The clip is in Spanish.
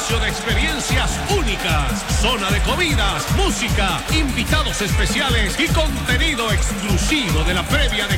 espacio de experiencias únicas, zona de comidas, música, invitados especiales y contenido exclusivo de la previa de